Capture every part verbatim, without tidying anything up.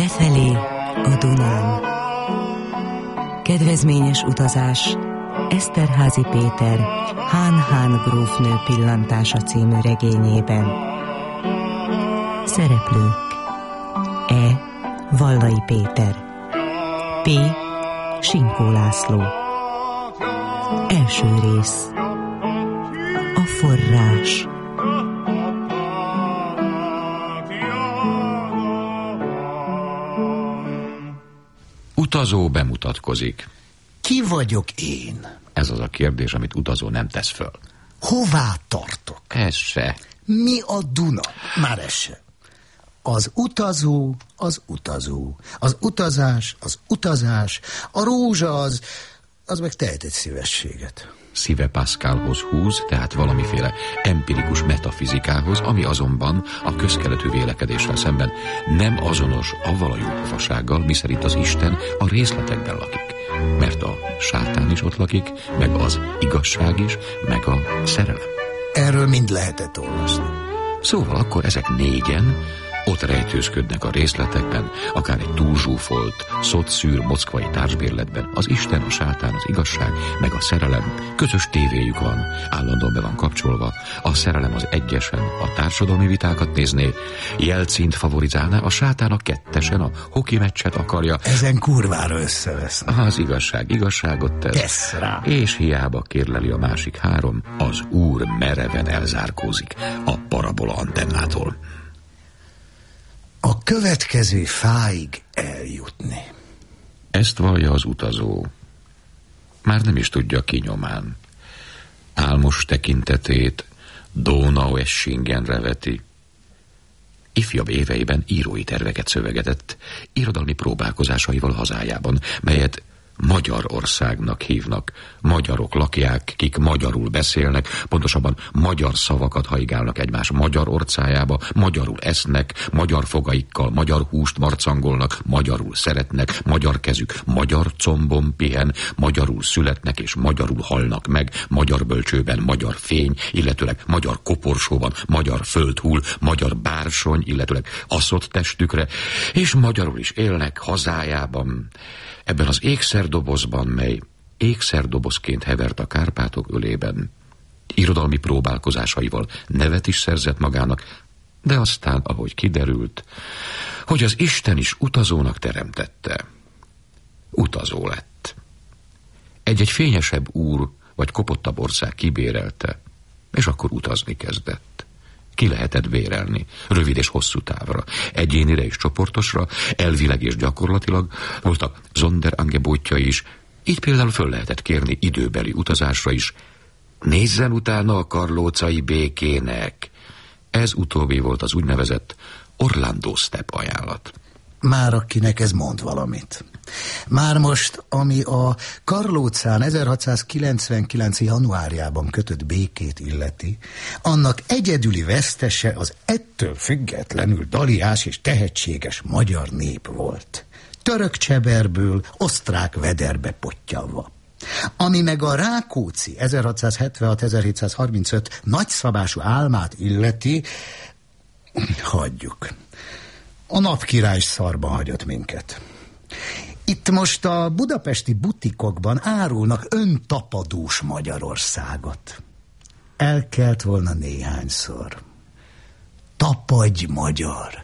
Lefelé a Dunán. Kedvezményes utazás Eszterházy Péter Hán-Hán grófnő pillantása című regényében. Szereplők: E. Vallai Péter, P. Sinkó László. Első rész: a forrás. Utazó bemutatkozik. Ki vagyok én? Ez az a kérdés, amit utazó nem tesz föl. Hová tartok? Ez se. Mi a Duna? Már ez se. Az utazó, az utazó. Az utazás, az utazás. A rózsa az, az meg tehet egy szívességet. Szíve Pascalhoz húz, tehát valamiféle empirikus metafizikához, ami azonban a közkeletű vélekedéssel szemben nem azonos avval a jópofasággal, miszerint az Isten a részletekben lakik. Mert a sátán is ott lakik, meg az igazság is, meg a szerelem. Erről mind lehetett olvasni. Szóval akkor ezek négyen ott rejtőzködnek a részletekben, akár egy túlzsúfolt, szotszűr moszkvai társbérletben. Az Isten, a sátán, az igazság, meg a szerelem. Közös tévéjük van, állandóan be van kapcsolva. A szerelem az egyesen a társadalmi vitákat nézné, Jelcint favorizálná, a sátán a kettesen a hoki meccset akarja. Ezen kurvára összevesznek. Az igazság igazságot tesz. Tesz rá. És hiába kérleli a másik három, az úr mereven elzárkózik a parabola antennától. A következő fáig eljutni. Ezt vallja az utazó. Már nem is tudja kinyomán. Álmos tekintetét Donaueschingenre veti. Ifjabb éveiben írói terveket szövegetett, irodalmi próbálkozásaival hazájában, melyet Magyarországnak hívnak. Magyarok lakják, kik magyarul beszélnek, pontosabban magyar szavakat haigálnak egymás magyar orcájába, magyarul esznek, magyar fogaikkal, magyar húst marcangolnak, magyarul szeretnek, magyar kezük magyar combon pihen, magyarul születnek és magyarul halnak meg, magyar bölcsőben magyar fény, illetőleg magyar koporsóban magyar föld hull, magyar bársony, illetőleg aszott testükre, és magyarul is élnek hazájában. Ebben az ékszerdobozban, mely ékszerdobozként hevert a Kárpátok ölében, irodalmi próbálkozásaival nevet is szerzett magának, de aztán, ahogy kiderült, hogy az Isten is utazónak teremtette, utazó lett. Egy-egy fényesebb úr vagy kopottabb ország kibérelte, és akkor utazni kezdett. Ki lehetett bérelni, rövid és hosszú távra, egyénire és csoportosra, elvileg és gyakorlatilag, voltak Sonderangebotjai is, így például föl lehetett kérni időbeli utazásra is. Nézzen utána a karlócai békének. Ez utóbbi volt az úgynevezett Orlando Step ajánlat. Már akinek ez mond valamit. Már most, ami a Karlócán ezerhatszázkilencvenkilenc. januárjában kötött békét illeti, annak egyedüli vesztese az ettől függetlenül daliás és tehetséges magyar nép volt. Török cseberből osztrák vederbe pottyalva. Ami meg a Rákóczi ezerhatszázhetvenhat ezerhétszázharmincöt nagyszabású álmát illeti, hagyjuk. A napkirály szarban hagyott minket. Itt most a budapesti butikokban árulnak öntapadós Magyarországot. Elkelt volna néhányszor. Tapadj magyar!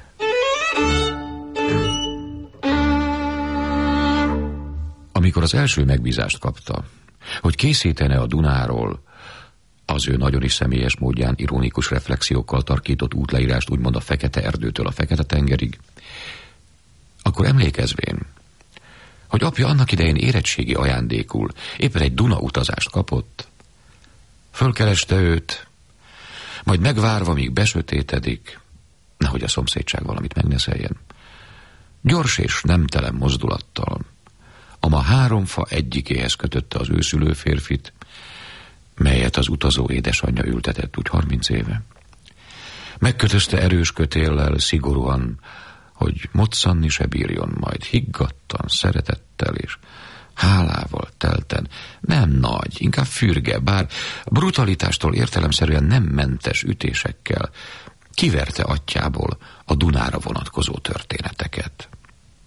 Amikor az első megbízást kapta, hogy készítene a Dunáról az ő nagyon is személyes módján ironikus reflexiókkal tarkított útleírást, úgymond a Fekete Erdőtől a Fekete-tengerig, akkor emlékezvén, hogy apja annak idején érettségi ajándékul éppen egy Duna utazást kapott, fölkereste őt, majd megvárva, míg besötétedik, nehogy a szomszédság valamit megneszeljen, gyors és nemtelen mozdulattal, ama három fa egyikéhez kötötte az őszülő férfit, melyet az utazó édesanyja ültetett úgy harminc éve. Megkötözte erős kötéllel, szigorúan, hogy moccanni se bírjon, majd higgadtan, szeretettel és hálával telten, nem nagy, inkább fürge, bár brutalitástól értelemszerűen nem mentes ütésekkel kiverte atyjából a Dunára vonatkozó történeteket.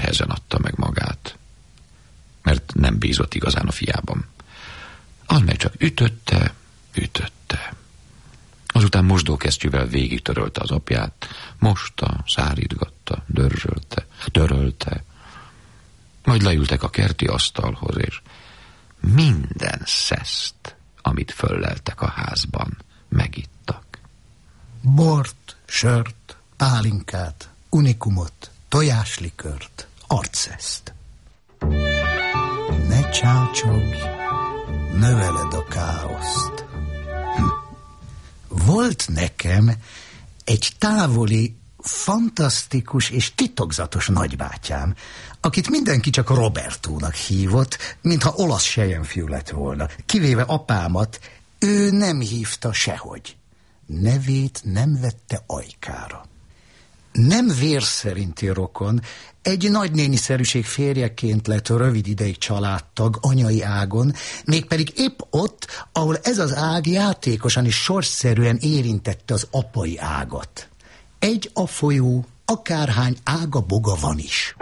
nehezen adta meg magát, mert nem bízott igazán a fiában. Az meg csak ütötte, ütötte. Azután mosdókesztyűvel végig törölte az apját, mosta, szárítgatta, dörzsölte, törölte. Majd leültek a kerti asztalhoz, és minden szeszt, amit fölleltek a házban, megittak. Bort, sört, pálinkát, unikumot, tojáslikört, arcszeszt. Ne csácsogj, növeled a káoszt. Hm. Volt nekem egy távoli, fantasztikus és titokzatos nagybátyám, akit mindenki csak Robertónak hívott, mintha olasz selyemfiú lett volna. Kivéve apámat, ő nem hívta sehogy. Nevét nem vette ajkára. Nem vérszerinti rokon, egy nagynéniszerűség férjeként lett rövid ideig családtag anyai ágon, mégpedig épp ott, ahol ez az ág játékosan és sorsszerűen érintette az apai ágat. Egy a folyó, akárhány ága boga van is.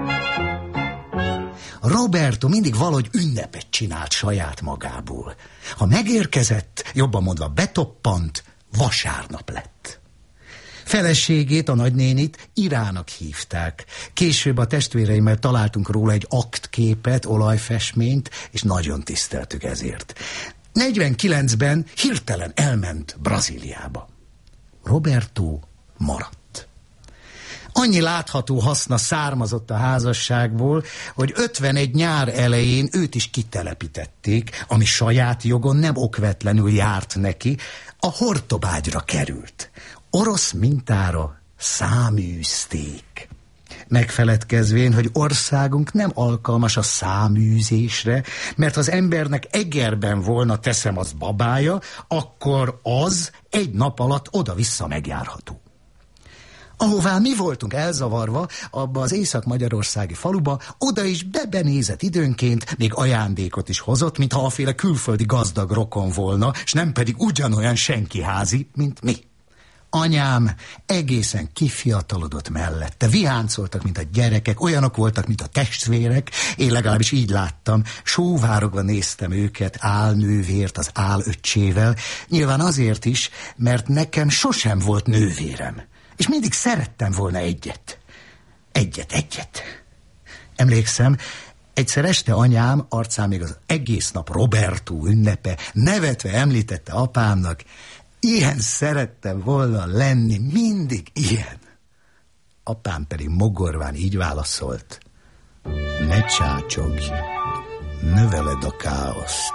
Roberto mindig valahogy ünnepet csinált saját magából. Ha megérkezett, jobban mondva betoppant, vasárnap lett. Feleségét, a nagynénit Irának hívták. Később a testvéreimmel találtunk róla egy aktképet, olajfestményt, és nagyon tiszteltük ezért. negyvenkilencben hirtelen elment Brazíliába. Roberto maradt. Annyi látható haszna származott a házasságból, hogy ötvenegy nyár elején őt is kitelepítették, ami saját jogon nem okvetlenül járt neki, a Hortobágyra került. Orosz mintára száműzték. Megfeledkezvén, hogy országunk nem alkalmas a száműzésre, mert ha az embernek Egerben volna, teszem azt babája, akkor az egy nap alatt oda-vissza megjárható. Ahová mi voltunk elzavarva, abba az észak-magyarországi faluba, oda is bebenézett időnként, még ajándékot is hozott, mintha aféle külföldi gazdag rokon volna, s nem pedig ugyanolyan senkiházi, mint mi. Anyám egészen kifiatalodott mellette, viháncoltak, mint a gyerekek, olyanok voltak, mint a testvérek, én legalábbis így láttam, sóvárogva néztem őket álnővért az álöccsével, nyilván azért is, mert nekem sosem volt nővérem. És mindig szerettem volna egyet. Egyet, egyet. Emlékszem, egyszer este anyám, arcán még az egész nap Roberto ünnepe, nevetve említette apámnak, ilyen szerettem volna lenni, mindig ilyen. Apám pedig mogorván így válaszolt, ne csácsogj, növeled a káoszt.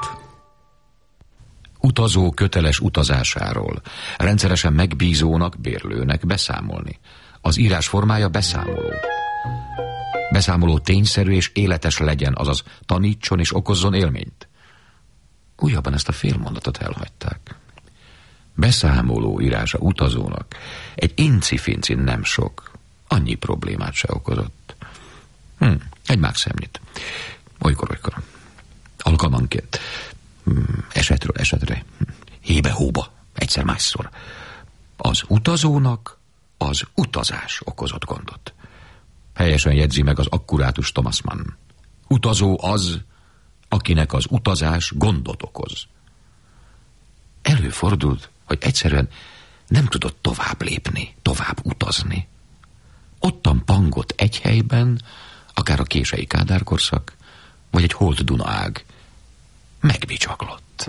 Utazó köteles utazásáról, rendszeresen megbízónak, bérlőnek beszámolni. Az írás formája beszámoló. Beszámoló tényszerű és életes legyen, azaz tanítson és okozzon élményt. Újabban ezt a félmondatot elhagyták. Beszámoló írása utazónak egy inci-finci nem sok, annyi problémát se okozott. Hm, egy mákszemnyit. Olykor-olykor. Alkalmanként. Esetről esetre, hébe-hóba, egyszer-másszor. Az utazónak az utazás okozott gondot. Helyesen jegyzi meg az akkurátus Thomas Mann. Utazó az, akinek az utazás gondot okoz. Előfordult, hogy egyszerűen nem tudott tovább lépni, tovább utazni. Ottan pangott egy helyben, akár a kései Kádár-korszak, vagy egy holt Duna ág. Megbicsaklott.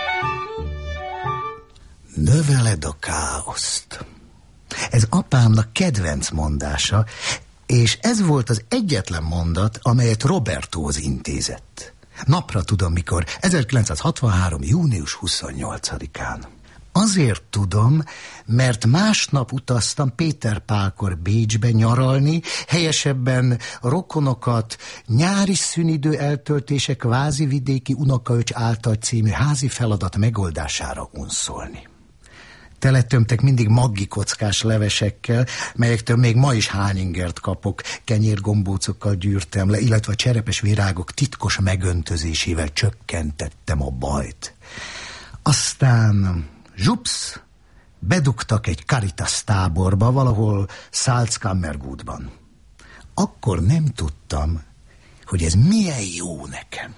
Növeled a káoszt. Ez apámnak kedvenc mondása, és ez volt az egyetlen mondat, amelyet Robertóhoz intézett. Napra tudom, mikor, ezerkilencszázhatvanhárom. június huszonnyolcadikán. Azért tudom, mert másnap utaztam Péter Pálkor Bécsbe nyaralni, helyesebben rokonokat nyári szünidő eltöltése kvázi vidéki unokaöcs által című házi feladat megoldására unszolni. Teletömtek mindig maggi kockás levesekkel, melyektől még ma is hányingert kapok, kenyérgombócokkal gyűrtem le, illetve a cserepes virágok titkos megöntözésével csökkentettem a bajt. Aztán zsupsz, bedugtak egy Caritas táborba, valahol Salzkammergutban. akkor nem tudtam, hogy ez milyen jó nekem.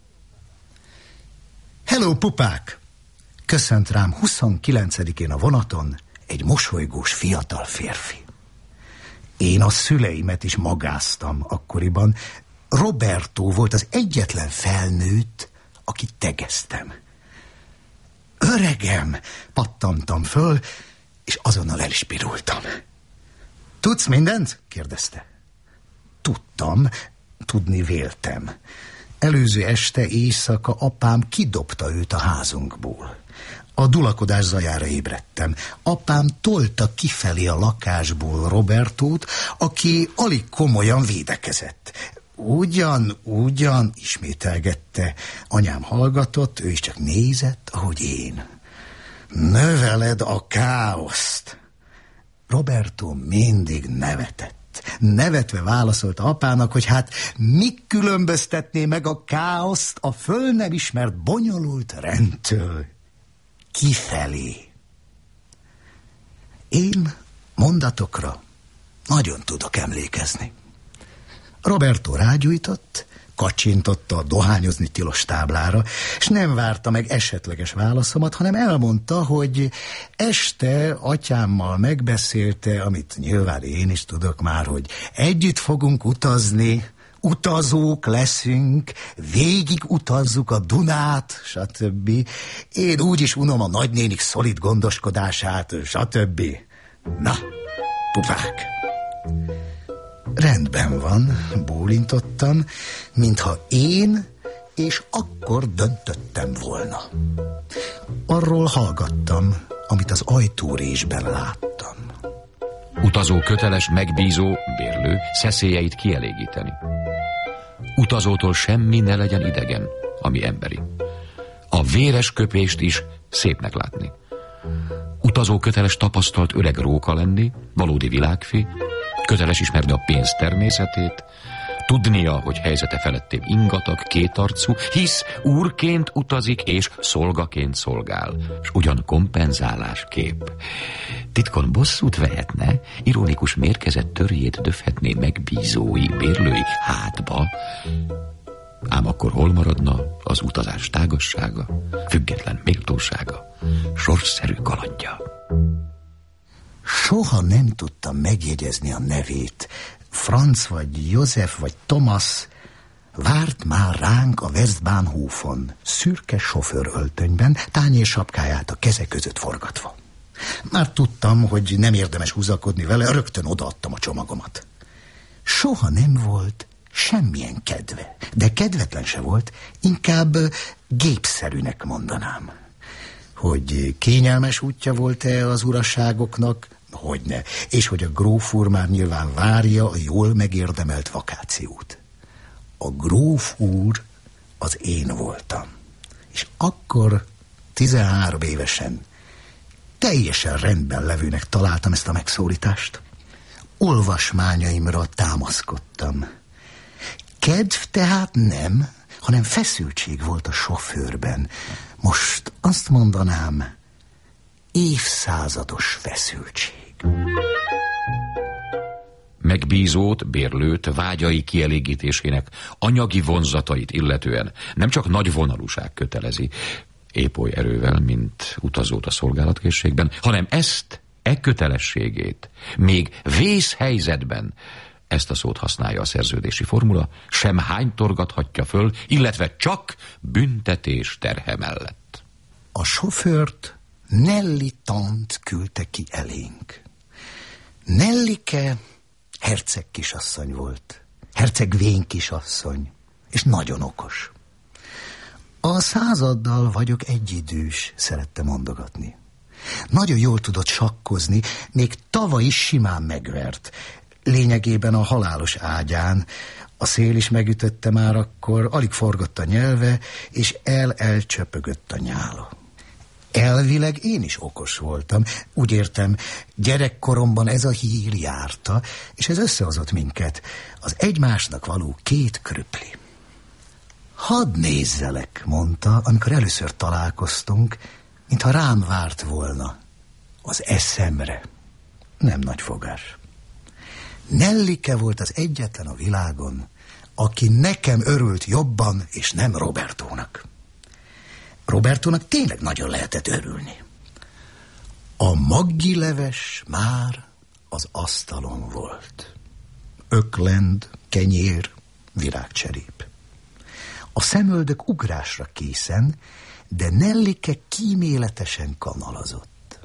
Hello, pupák! Köszönt rám huszonkilencedikén a vonaton egy mosolygós fiatal férfi. Én a szüleimet is magáztam akkoriban. Roberto volt az egyetlen felnőtt, akit tegeztem. Öregem, pattantam föl, és azonnal el is pirultam. Tudsz mindent? Kérdezte. Tudtam, tudni véltem. Előző este éjszaka apám kidobta őt a házunkból. A dulakodás zajára ébredtem. Apám tolta kifelé a lakásból Robertót, aki alig komolyan védekezett. Ugyan, ugyan, ismételgette. Anyám hallgatott, ő is csak nézett, ahogy én. Növeled a káoszt. Roberto mindig nevetett. Nevetve válaszolta apának, hogy hát mi különböztetné meg a káoszt a föl nem ismert bonyolult rendtől. Kifelé. Én mondatokra nagyon tudok emlékezni. Roberto rágyújtott, kacsintotta a dohányozni tilos táblára, és nem várta meg esetleges válaszomat, hanem elmondta, hogy este atyámmal megbeszélte, amit nyilván én is tudok már, hogy együtt fogunk utazni, utazók leszünk, végig utazzuk a Dunát, stb. Én úgyis unom a nagynénik szolid gondoskodását, stb. Na, pupák! Rendben van, bólintottam, mintha én és akkor döntöttem volna. Arról hallgattam, amit az ajtórésben láttam. Utazó köteles, megbízó, bérlő szeszélyeit kielégíteni. Utazótól semmi ne legyen idegen, ami emberi. A véres köpést is szépnek látni. Utazó köteles tapasztalt öreg róka lenni, valódi világfi, köteles ismerni a pénz természetét, tudnia, hogy helyzete felettébb ingatag, kétarcú, hisz úrként utazik és szolgaként szolgál, és ugyan kompenzálás kép. Titkon bosszút vehetne, ironikus mérkezet törjét döfhetné megbízói, bérlői hátba, ám akkor hol maradna az utazás tágassága, független méltósága, sorsszerű kalandja? Soha nem tudtam megjegyezni a nevét. Franz vagy József vagy Thomas várt már ránk a Westbahnhofon, szürke sofőröltönyben, tányérsapkáját a keze között forgatva. Már tudtam, hogy nem érdemes húzakodni vele, rögtön odaadtam a csomagomat. Soha nem volt semmilyen kedve, de kedvetlen se volt, inkább gépszerűnek mondanám. Hogy kényelmes útja volt-e az uraságoknak? Hogyne. És hogy a gróf úr már nyilván várja a jól megérdemelt vakációt. A gróf úr az én voltam. És akkor tizenhárom évesen teljesen rendben levőnek találtam ezt a megszólítást. Olvasmányaimra támaszkodtam. Kedv tehát nem, hanem feszültség volt a sofőrben. Most azt mondanám, évszázados feszültség. Megbízót, bérlőt, vágyai kielégítésének anyagi vonzatait illetően nem csak nagy vonalúság kötelezi, épp oly erővel, mint utazót a szolgálatkészségben, hanem ezt, e kötelességét még vészhelyzetben, ezt a szót használja a szerződési formula, sem hánytorgathatja föl, illetve csak büntetés terhe mellett. A sofőrt Nelly tant küldte ki elénk. Nellike herceg kisasszony volt, herceg vén kisasszony, és nagyon okos. A századdal vagyok egyidős, szerette mondogatni. Nagyon jól tudott sakkozni, még tavaly is simán megvert. Lényegében a halálos ágyán. A szél is megütötte már akkor, alig forgott a nyelve, és el-elcsöpögött a nyála. Elvileg én is okos voltam. Úgy értem, gyerekkoromban ez a hír járta, és ez összehozott minket. Az egymásnak való két krüpli. Hadd nézzelek, mondta, amikor először találkoztunk, mintha rám várt volna az eszemre. Nem nagy fogás. Nellike volt az egyetlen a világon, aki nekem örült jobban, és nem Robertónak. Robertónak tényleg nagyon lehetett örülni. A maggileves már az asztalon volt. Öklend, kenyér, virágcserép. A szemöldök ugrásra készen, de Nellike kíméletesen kanalazott.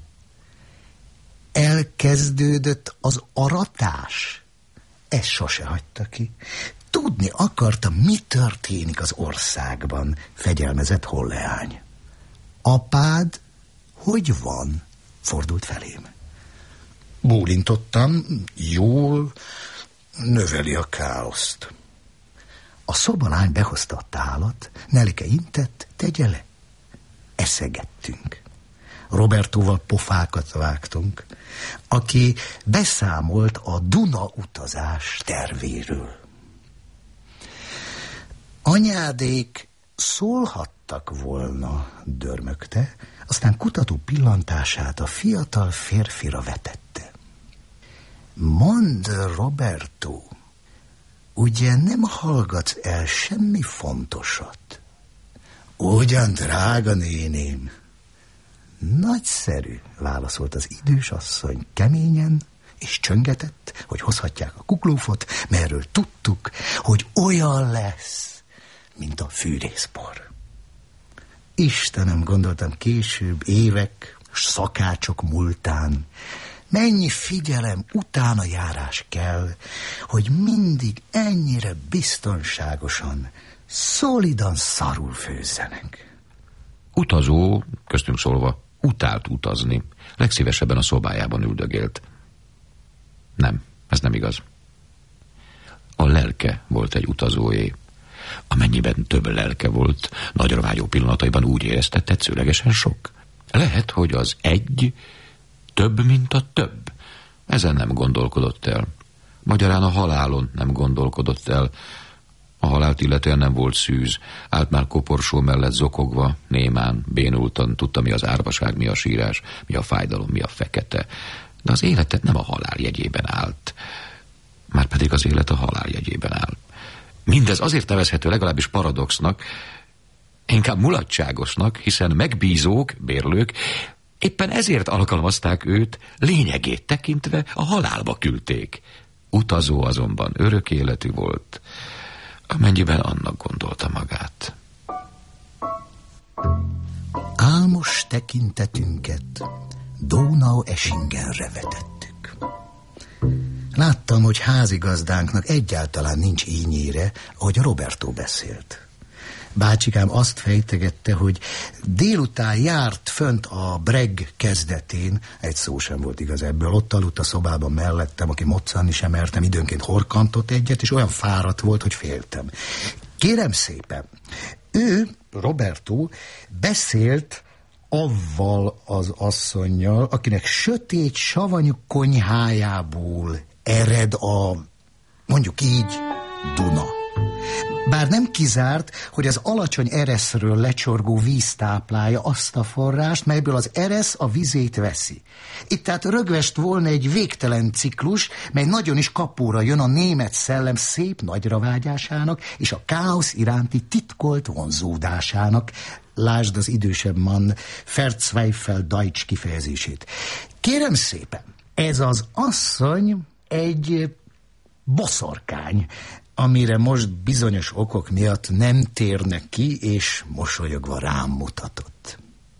Elkezdődött az aratás. Ezt sose hagyta ki. Tudni akarta, mi történik az országban, fegyelmezett Holleány. Apád hogy van? Fordult felém. Bólintottam, jól, növeli a káoszt. A szobalány behozta a tálat, Nellike intett, tegye le. Eszegettünk. Robertóval pofákat vágtunk, aki beszámolt a Duna utazás tervéről. Anyádék szólhattak volna, dörmögte, aztán kutató pillantását a fiatal férfira vetette. Mondd, Roberto, ugye nem hallgatsz el semmi fontosat? Ugyan, drága néném. Nagyszerű, válaszolt az idős asszony keményen, és csöngetett, hogy hozhatják a kuklófot, merről tudtuk, hogy olyan lesz, mint a fűrészpor. Istenem, gondoltam később, évek, szakácsok múltán, mennyi figyelem, utánajárás kell, hogy mindig ennyire biztonságosan, szolidan szarul főzzenek. Utazó, köztünk szólva, utált utazni. Legszívesebben a szobájában üldögélt. Nem, ez nem igaz. A lelke volt egy utazóé. Amennyiben több lelke volt, nagyra vágyó pillanataiban úgy érezte, tetszőlegesen sok. Lehet, hogy az egy több, mint a több. Ezen nem gondolkodott el. Magyarán a halálon nem gondolkodott el. A halált illetően nem volt szűz. Állt már koporsó mellett zokogva, némán, bénultan, tudta, mi az árvaság, mi a sírás, mi a fájdalom, mi a fekete. De az életet nem a halál jegyében állt. Márpedig az élet a halál jegyében áll. Mindez azért nevezhető legalábbis paradoxnak, inkább mulatságosnak, hiszen megbízók, bérlők éppen ezért alkalmazták őt, lényegét tekintve a halálba küldték. Utazó azonban örök életű volt, amennyiben annak gondolta magát. Álmos tekintetünket Donaueschingenre vetettük. Láttam, hogy házigazdánknak egyáltalán nincs ínyére, ahogy a Roberto beszélt. Bácsikám azt fejtegette, hogy délután járt fönt a Breg kezdetén, egy szó sem volt igaz ebből, ott aludt a szobában mellettem, aki moccanni sem mertem, időnként horkantott egyet, és olyan fáradt volt, hogy féltem. Kérem szépen, ő, Roberto, beszélt avval az asszonnyal, akinek sötét, savanyú konyhájából ered a, mondjuk így, Duna. Bár nem kizárt, hogy az alacsony ereszről lecsorgó víz táplálja azt a forrást, melyből az eresz a vizét veszi. Itt tehát rögvest volna egy végtelen ciklus, mely nagyon is kapóra jön a német szellem szép nagyravágyásának és a káosz iránti titkolt vonzódásának. Lásd az idősebb man Verzweifel Deutsch kifejezését. Kérem szépen, ez az asszony egy boszorkány, amire most bizonyos okok miatt nem térnek ki, és mosolyogva rám mutatott.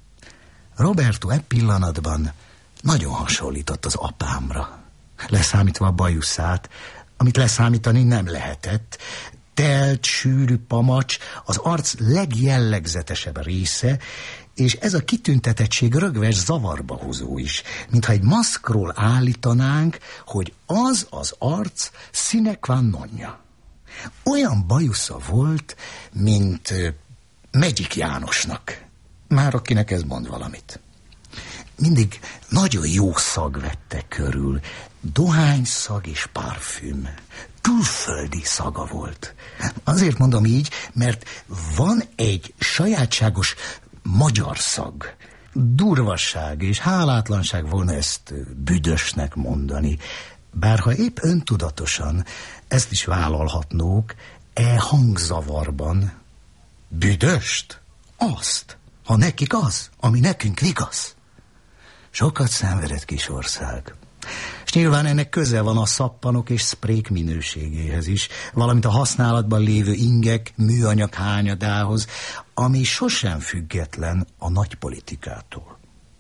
Roberto e pillanatban nagyon hasonlított az apámra, leszámítva a bajuszát, amit leszámítani nem lehetett. Telt, sűrű pamacs, az arc legjellegzetesebb része, és ez a kitüntetettség rögves zavarba hozó is, mintha egy maszkról állítanánk, hogy az az arc sine qua nonja. Olyan bajusza volt, mint Megyik Jánosnak, már akinek ez mond valamit. Mindig nagyon jó szag vette körül, dohányszag és parfüm, külföldi szaga volt. Azért mondom így, mert van egy sajátságos magyar szag. Durvasság és hálátlanság volna ezt büdösnek mondani. Bárha épp öntudatosan ezt is vállalhatnók, e hangzavarban. Büdöst? Azt, ha nekik az, ami nekünk vigasz. Sokat szenvedett kis ország. És nyilván ennek köze van a szappanok és szprék minőségéhez is, valamint a használatban lévő ingek műanyag hányadához, ami sosem független a nagypolitikától.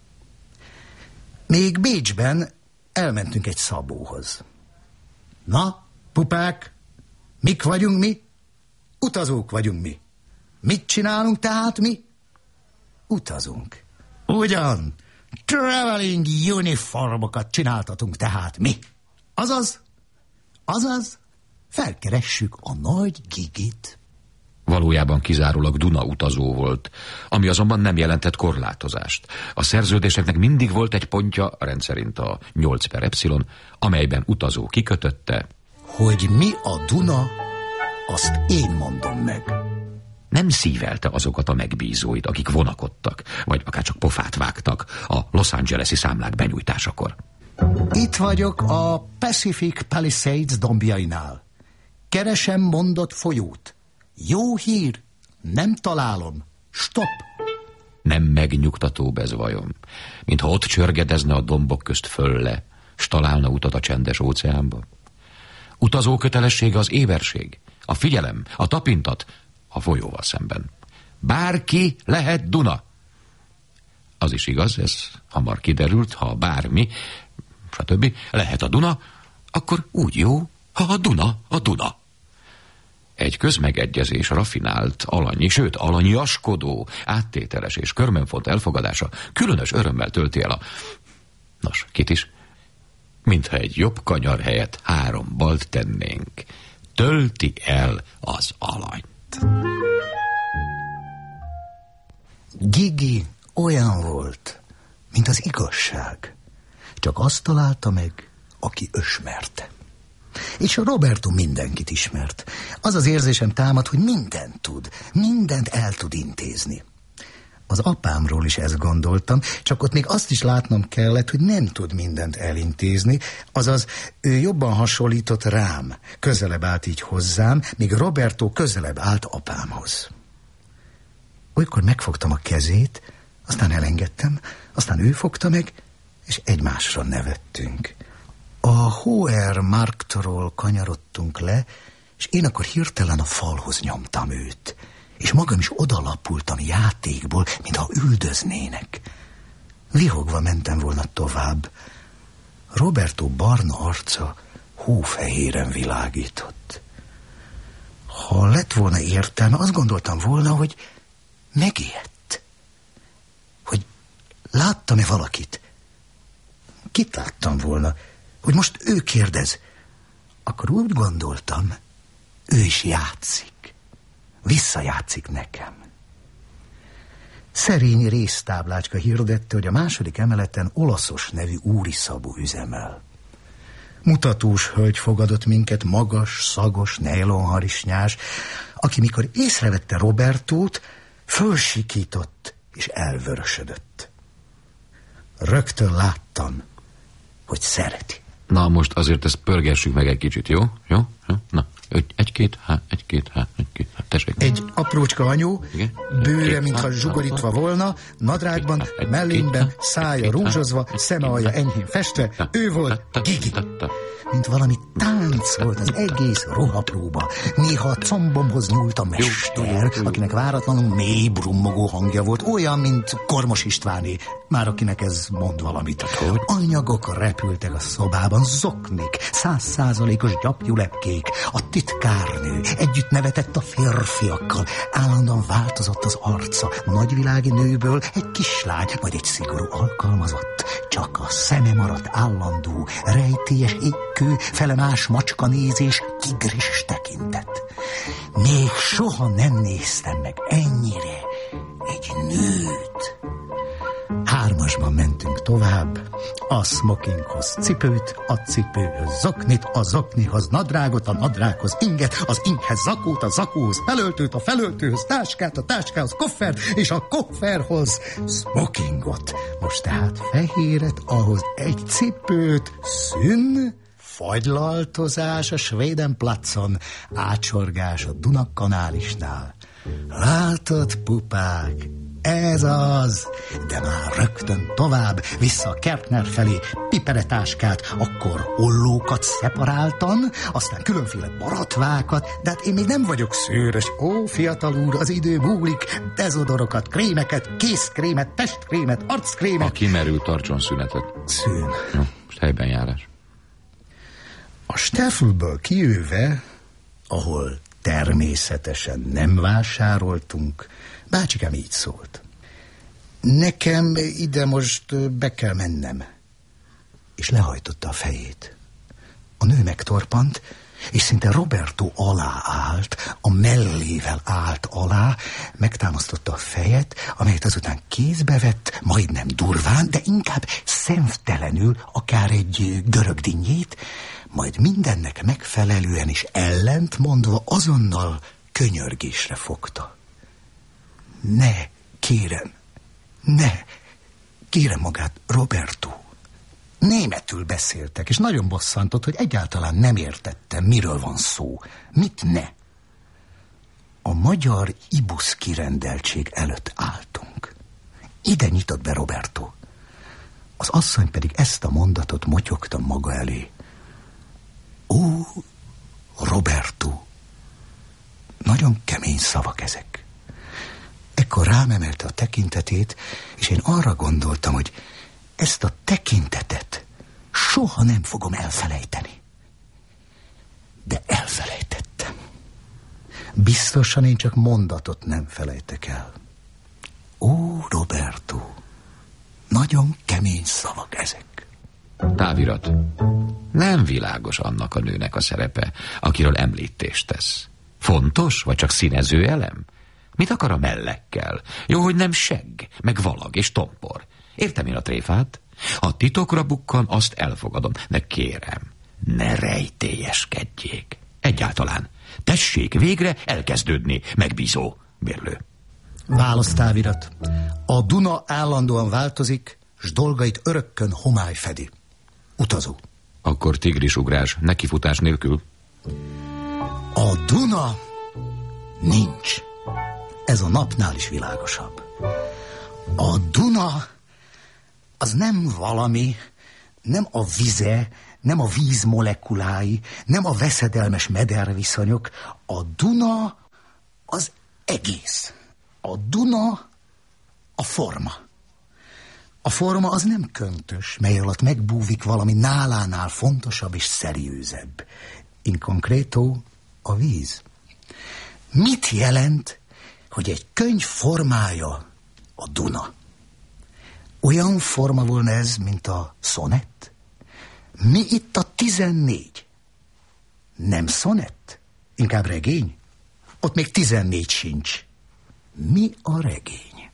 Még Bécsben elmentünk egy szabóhoz. Na, pupák, mik vagyunk mi? Utazók vagyunk mi. Mit csinálunk tehát mi? Utazunk. Ugyan, traveling uniformokat csináltatunk tehát mi. Azaz, azaz, felkeressük a nagy Gigit. Valójában kizárólag Duna utazó volt, ami azonban nem jelentett korlátozást. A szerződéseknek mindig volt egy pontja, rendszerint a nyolc per epsilon, amelyben utazó kikötötte, hogy mi a Duna, azt én mondom meg. Nem szívelte azokat a megbízóit, akik vonakodtak, vagy akár csak pofát vágtak a Los Angeles-i számlák benyújtásakor. Itt vagyok a Pacific Palisades dombjainál. Keresem mondott folyót. Jó hír, nem találom. Stop! Nem megnyugtató ez vajon, mintha ott csörgedezne a dombok közt fölle, s találna utat a csendes óceánba. Utazó kötelessége az éberség, a figyelem, a tapintat a folyóval szemben. Bárki lehet Duna. Az is igaz, ez hamar kiderült, ha bármi, stb. Lehet a Duna, akkor úgy jó, ha a Duna a Duna. Egy közmegegyezés rafinált, alanyi, sőt alanyiaskodó, áttételes és körmönfont elfogadása különös örömmel tölti el a... Nos, kit is? Mintha egy jobb kanyar helyett három balt tennénk. Tölti el az alanyt. Gigi olyan volt, mint az igazság. Csak azt találta meg, aki ösmerte. És a Roberto mindenkit ismert. Az az érzésem támad, hogy mindent tud, mindent el tud intézni. Az apámról is ezt gondoltam, csak ott még azt is látnom kellett, hogy nem tud mindent elintézni, azaz ő jobban hasonlított rám, közelebb állt így hozzám, míg Roberto közelebb állt apámhoz. Olykor megfogtam a kezét, aztán elengedtem, aztán ő fogta meg, és egymásra nevettünk. A Hoher Marktról kanyarodtunk le, és én akkor hirtelen a falhoz nyomtam őt, és magam is odalapultam játékból, mintha üldöznének. Vihogva mentem volna tovább. Roberto barna arca hófehéren világított. Ha lett volna értelme, azt gondoltam volna, hogy megijedt. Hogy láttam-e valakit? Kit láttam volna? Hogy most ő kérdez. Akkor úgy gondoltam, ő is játszik. Visszajátszik nekem. Szerény résztáblácska hirdette, hogy a második emeleten Olaszos nevű úriszabó üzemel. Mutatós hölgy fogadott minket, magas, szagos, nejlonharisnyás, aki mikor észrevette Robertót, fölsikított és elvörösödött. Rögtön láttam, hogy szereti. Na, most azért ezt pörgessük meg egy kicsit, jó? Jó? Jó? Na, egy-két, há, egy-két, há, egy-két, há, tessék. Egy aprócska anyó, bőre, mintha zsugorítva volna, nadrágban, mellényben, szája rúzsozva, szeme alja enyhén festve, ő volt Gigi. Mint valami tánc volt az egész ruhapróba. Néha a combomhoz nyúlt a mester, akinek váratlanul mély brummogó hangja volt, olyan, mint Kormos Istváné, már akinek ez mond valamit. Anyagok repültek a szobában, zoknik, százszázalékos gyapjulepkék, a titkárnő együtt nevetett a férfiakkal, állandóan változott az arca, nagyvilági nőből egy kislány, vagy egy szigorú alkalmazott, csak a szeme maradt állandó, rejtélyes égkő, felemás macska nézés, tigris tekintet. Még soha nem néztem meg ennyire egy nőt. Hármasban mentünk tovább, a smokinghoz cipőt, a cipőhöz zoknit, a zoknihoz nadrágot, a nadrághoz inget, az inghez zakót, a zakóhoz felöltőt, a felöltőhöz táskát, a táskához koffert, és a kofferhoz smokingot. Most tehát fehéret, ahhoz egy cipőt, szün, fagylaltozás a Svédenplatson, ácsorgás a Dunakanálisnál. Látod, pupák, ez az, de már rögtön tovább, vissza a Kertner felé, piperetáskát, akkor ollókat szeparáltan, aztán különféle baratvákat, de hát én még nem vagyok szőrös. Ó, fiatal úr, az idő múlik, dezodorokat, krémeket, kézkrémet, testkrémet, arckrémet. A kimerült tartson szünetet. Szűn. Jó, most helyben járás. A Staffelből kijöve, ahol természetesen nem vásároltunk, bácsikám így szólt. Nekem ide most be kell mennem. És lehajtotta a fejét. A nő megtorpant, és szinte Roberto alá állt, a mellével állt alá, megtámasztotta a fejet, amelyet azután kézbe vett, majdnem durván, de inkább szemtelenül, akár egy görög dinnyét, majd mindennek megfelelően is ellent mondva azonnal könyörgésre fogta. Ne, kérem, ne, kérem magát, Roberto. Németül beszéltek, és nagyon bosszantott, hogy egyáltalán nem értettem, miről van szó. Mit ne? A magyar ibusz kirendeltség előtt álltunk. Ide nyitott be Roberto. Az asszony pedig ezt a mondatot motyogta maga elé. Ó, Roberto, nagyon kemény szavak ezek. Ekkor rám emelte a tekintetét, és én arra gondoltam, hogy ezt a tekintetet soha nem fogom elfelejteni. De elfelejtettem. Biztosan én csak mondatot nem felejtek el. Ó, Roberto, nagyon kemény szavak ezek. Távirat. Nem világos annak a nőnek a szerepe, akiről említést tesz. Fontos, vagy csak színező elem? Mit akar a mellekkel? Jó, hogy nem segg, meg valag és tompor. Értem én a tréfát? Ha titokra bukkan, azt elfogadom, de kérem, ne rejtélyeskedjék. Egyáltalán. Tessék végre elkezdődni, megbízó bérlő. Választávirat. A Duna állandóan változik, s dolgait örökkön homály fedi. Utazó. Akkor tigrisugrás, nekifutás nélkül. A Duna nincs. Ez a napnál is világosabb. A Duna az nem valami, nem a vize, nem a víz molekulái, nem a veszedelmes mederviszonyok. A Duna az egész. A Duna a forma. A forma az nem köntös, mely alatt megbúvik valami nálánál fontosabb és szeriőzebb. In concreto a víz. Mit jelent, hogy egy könyv formája a Duna? Olyan forma volna ez, mint a szonett? Mi itt a tizennégy? Nem szonett? Inkább regény? Ott még tizennégy sincs. Mi a regény?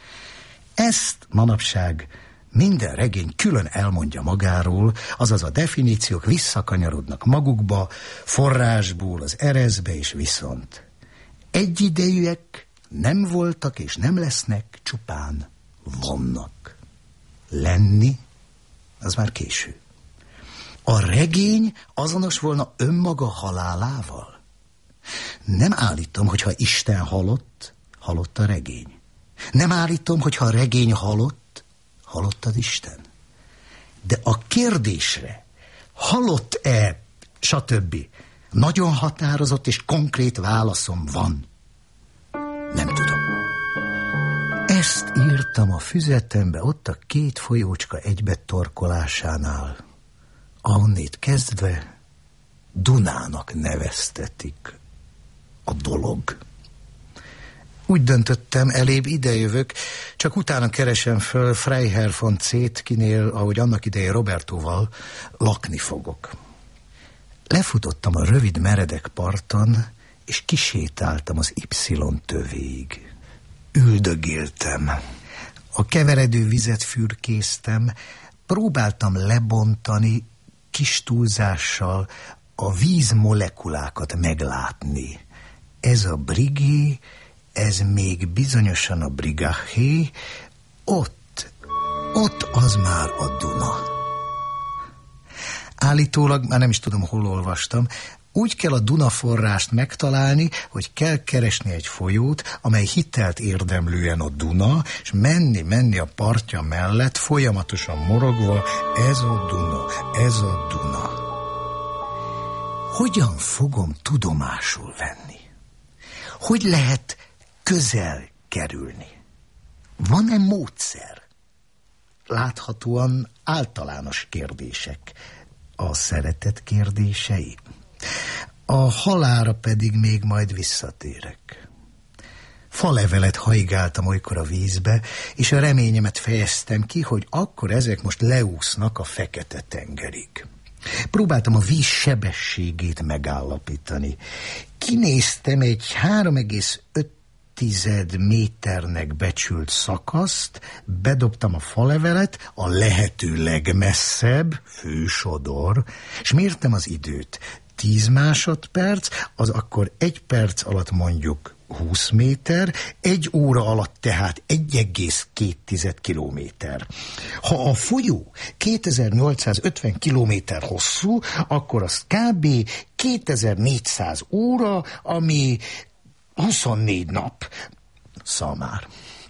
Ezt manapság minden regény külön elmondja magáról, azaz a definíciók visszakanyarodnak magukba, forrásból az ereszbe és viszont. Egyidejűek nem voltak és nem lesznek, csupán vannak. Lenni, az már késő. A regény azonos volna önmaga halálával? Nem állítom, hogyha Isten halott, halott a regény. Nem állítom, hogyha a regény halott, halott az Isten. De a kérdésre, halott-e, stb. Nagyon határozott és konkrét válaszom van. Nem tudom. Ezt írtam a füzetembe ott a két folyócska egybetorkolásánál, ahonnét kezdve Dunának neveztetik a dolog. Úgy döntöttem, elébb idejövök, csak utána keresem föl Freiherr von Zetkinél, ahogy annak idején Robertóval lakni fogok. Lefutottam a rövid meredek parton, és kisétáltam az Y-tövéig. Üldögéltem. A keveredő vizet fürkésztem, próbáltam lebontani kis túlzással a víz molekulákat meglátni. Ez a brigé, ez még bizonyosan a brigahé, ott, ott az már a Duna. Állítólag, már nem is tudom, hol olvastam, úgy kell a Duna forrást megtalálni, hogy kell keresni egy folyót, amely hitelt érdemlően a Duna, és menni-menni a partja mellett, folyamatosan morogva, ez a Duna, ez a Duna. Hogyan fogom tudomásul venni? Hogy lehet közel kerülni? Van-e módszer? Láthatóan általános kérdések. A szeretet kérdései. A halálra pedig még majd visszatérek. Falevelet haigáltam olykor a vízbe, és a reményemet fejeztem ki, hogy akkor ezek most leúsznak a fekete tengerig. Próbáltam a víz sebességét megállapítani. Kinéztem egy három egész öt méternek becsült szakaszt, bedobtam a falevelet a lehető legmesszebb, fősodor, és mértem az időt. Tíz másodperc, az akkor egy perc alatt mondjuk húsz méter, egy óra alatt tehát egy egész két kilométer. Ha a folyó kétezer-nyolcszázötven kilométer hosszú, akkor az kb. kétezer-négyszáz óra, ami huszonnégy nap. Szamár.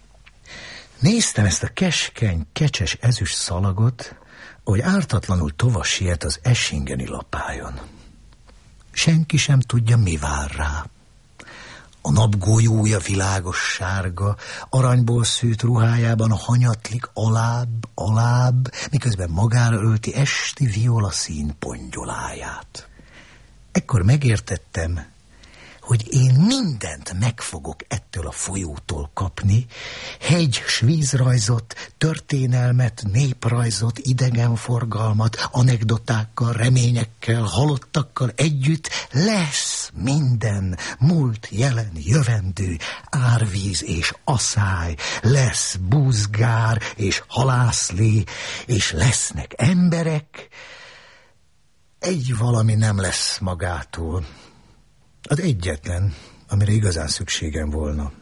Néztem ezt a keskeny, kecses ezüst szalagot, hogy ártatlanul tova siet az Eschingeni lapájon. Senki sem tudja, mi vár rá. A napgolyója világos sárga, aranyból szőtt ruhájában hanyatlik alább, alább, miközben magára ölti esti violaszín pongyoláját. Ekkor megértettem, hogy én mindent meg fogok ettől a folyótól kapni, hegy, s vízrajzot, történelmet, néprajzot, idegenforgalmat, anekdotákkal, reményekkel, halottakkal együtt lesz minden, múlt, jelen, jövendő, árvíz és aszály, lesz búzgár és halászlé, és lesznek emberek. Egy valami nem lesz magától. Az egyetlen, amire igazán szükségem volna.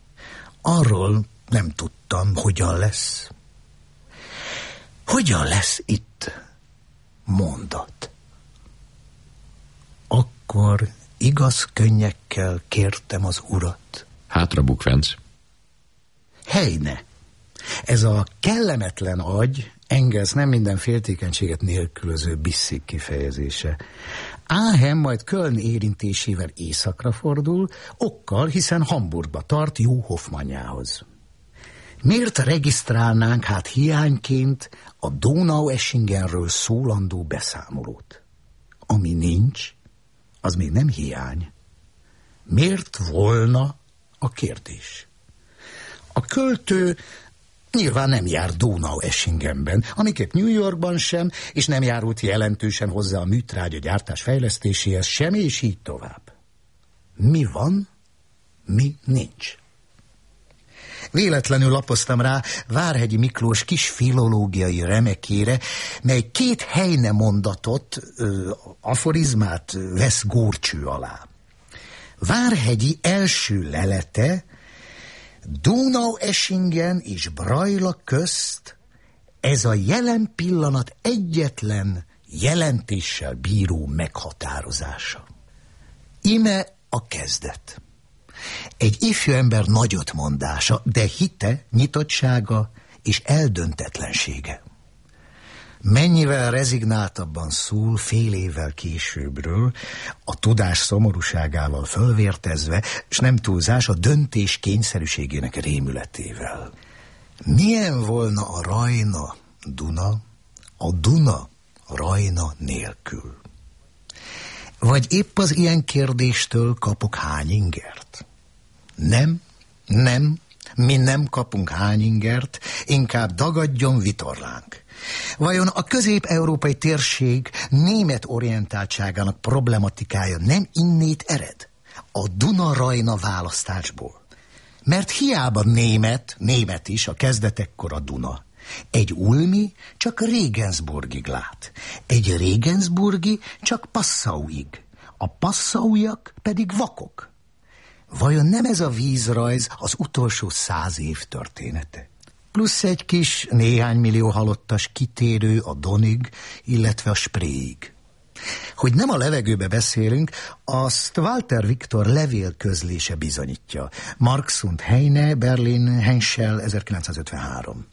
Arról nem tudtam, hogyan lesz. Hogyan lesz itt mondat? Akkor igaz könnyekkel kértem az urat. Hátra bukvenc. Helyne! Ez a kellemetlen agy, Engels nem minden féltékenységet nélkülöző bisszik kifejezése. Áhem majd Köln érintésével északra fordul, okkal, hiszen Hamburgba tart jó Hoffmanjához. Miért regisztrálnánk hát hiányként a Donaueschingenről szólandó beszámolót? Ami nincs, az még nem hiány. Miért volna a kérdés? A költő nyilván nem jár Donaueschingenben, amiket New Yorkban sem, és nem járult jelentősen hozzá a műtrágya gyártás fejlesztéséhez sem, és így tovább. Mi van, mi nincs. Véletlenül lapoztam rá Várhegyi Miklós kis filológiai remekére, mely két Heine mondatot, ö, aforizmát vesz górcső alá. Várhegyi első lelete Donaueschingen és Brajla közt ez a jelen pillanat egyetlen jelentéssel bíró meghatározása. Ime a kezdet. Egy ifjú ember nagyot mondása, de hite, nyitottsága és eldöntetlensége. Mennyivel rezignáltabban szól fél évvel későbbről, a tudás szomorúságával fölvértezve, s nem túlzás a döntés kényszerűségének rémületével. Milyen volna a Rajna, Duna, a Duna Rajna nélkül? Vagy épp az ilyen kérdéstől kapok hány ingert? Nem, nem, mi nem kapunk hány ingert, inkább dagadjon vitorlánk. Vajon a közép-európai térség német orientáltságának problematikája nem innét ered? A Duna-Rajna választásból. Mert hiába német, német is a kezdetekkor a Duna. Egy ulmi csak Regensburgig lát, egy Regensburgi csak Passauig, a passaujak pedig vakok. Vajon nem ez a vízrajz az utolsó száz év története? plusz egy kis néhány millió halottas kitérő a Donig, illetve a Spreeig. Hogy nem a levegőbe beszélünk, azt Walter Viktor levélközlése bizonyítja. Marx und Heine, Berlin, Henschel, ezerkilencszázötvenhárom.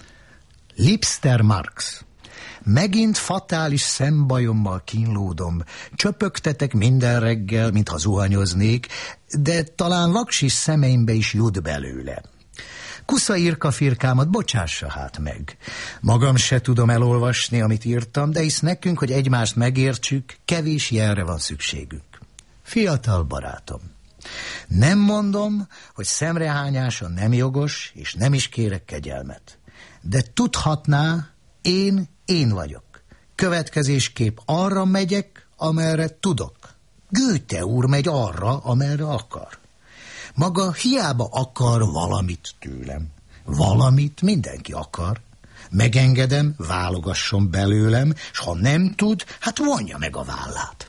Liebster Marx, megint fatális szembajommal kínlódom, csöpögtetek minden reggel, mintha zuhanyoznék, de talán vaksis szemeimbe is jut belőle. Kusza irkafirkámat bocsássa hát meg. Magam se tudom elolvasni, amit írtam, de hisz nekünk, hogy egymást megértsük, kevés jelre van szükségünk. Fiatal barátom, nem mondom, hogy szemrehányása nem jogos, és nem is kérek kegyelmet. De tudhatná, én, én vagyok. Következésképp arra megyek, amerre tudok. Goethe úr megy arra, amerre akar. Maga hiába akar valamit tőlem. Valamit mindenki akar. Megengedem, válogasson belőlem, s ha nem tud, hát vonja meg a vállát.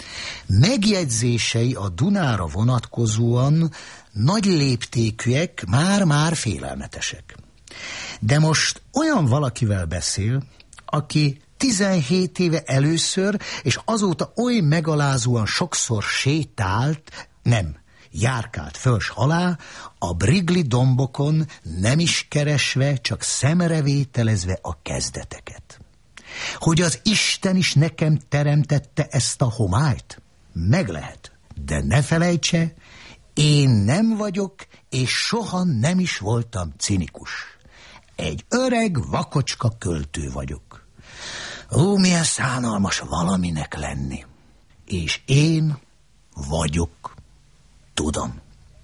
Megjegyzései a Dunára vonatkozóan nagy léptékűek, már-már félelmetesek. De most olyan valakivel beszél, aki tizenhét éve először, és azóta oly megalázóan sokszor sétált, nem, járkált föls alá, a Brigli dombokon nem is keresve, csak szemrevételezve a kezdeteket. Hogy az Isten is nekem teremtette ezt a homályt? Meg lehet, de ne felejtse, én nem vagyok, és soha nem is voltam cinikus. Egy öreg vakocska költő vagyok. Ó, milyen szánalmas valaminek lenni. És én vagyok. Tudom.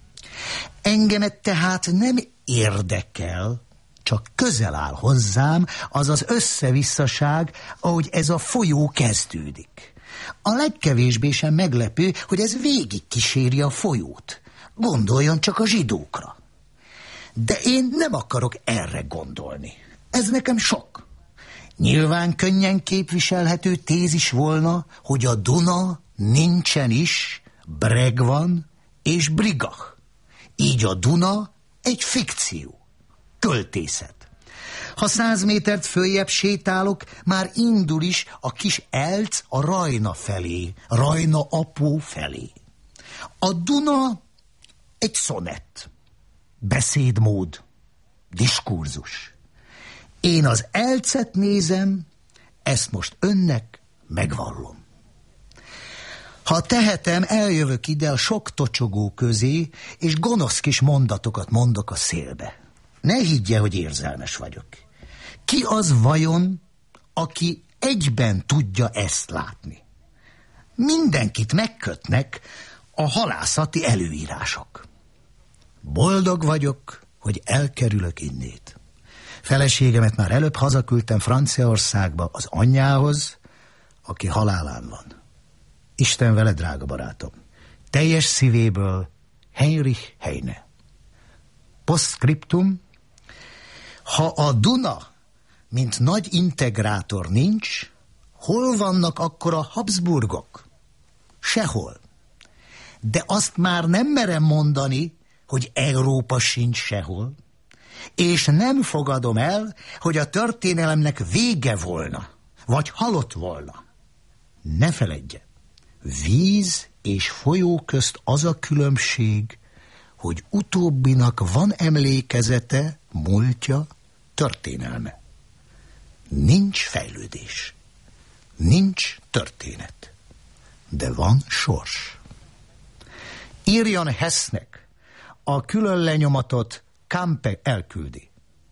Engemet tehát nem érdekel, csak közel áll hozzám az az összevisszaság, ahogy ez a folyó kezdődik. A legkevésbé sem meglepő, hogy ez végig kíséri a folyót. Gondoljon csak a zsidókra. De én nem akarok erre gondolni. Ez nekem sok. Nyilván könnyen képviselhető tézis volna, hogy a Duna nincsen is, Breg van és Brigach. Így a Duna egy fikció, költészet. Ha száz métert följebb sétálok, már indul is a kis Elc a Rajna felé, Rajna apó felé. A Duna egy szonett, beszédmód, diskurzus. Én az Elcet nézem, ezt most önnek megvallom. Ha tehetem, eljövök ide a sok tocsogó közé, és gonosz kis mondatokat mondok a szélbe. Ne higgye, hogy érzelmes vagyok. Ki az vajon, aki egyben tudja ezt látni? Mindenkit megkötnek a halászati előírások. Boldog vagyok, hogy elkerülök innét. Feleségemet már előbb hazaküldtem Franciaországba az anyjához, aki halálán van. Isten vele, drága barátom. Teljes szívéből Heinrich Heine. Postscriptum. Ha a Duna, mint nagy integrátor nincs, hol vannak akkor a Habsburgok? Sehol. De azt már nem merem mondani, hogy Európa sincs sehol, és nem fogadom el, hogy a történelemnek vége volna, vagy halott volna. Ne feledje, víz és folyó közt az a különbség, hogy utóbbinak van emlékezete, múltja, történelme. Nincs fejlődés, nincs történet, de van sors. Írjan Hessnek, a külön lenyomatot Campe elküldi.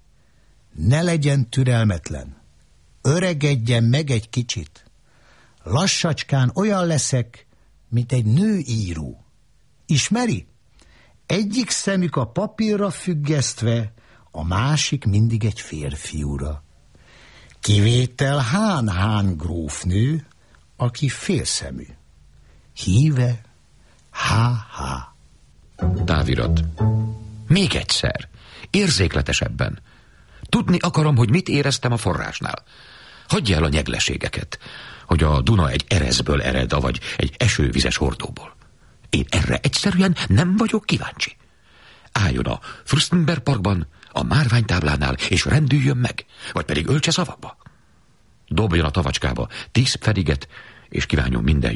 Ne legyen türelmetlen, öregedjen meg egy kicsit. Lassacskán olyan leszek, mint egy nőíró. Ismeri? Egyik szemük a papírra függesztve, a másik mindig egy férfiúra. Kivétel Hán-Hán grófnő, aki félszemű. Híve Há-Há. Távirat. Még egyszer. Érzékletesebben. Tudni akarom, hogy mit éreztem a forrásnál. Hagyja el a nyegleségeket, hogy a Duna egy ereszből ered, vagy egy esővizes hordóból. Én erre egyszerűen nem vagyok kíváncsi. Álljon a Fürstenberg Parkban, a márványtáblánál, és rendüljön meg, vagy pedig öltse szavakba. Dobjon a tavacskába tíz fediget, és kívánjon minden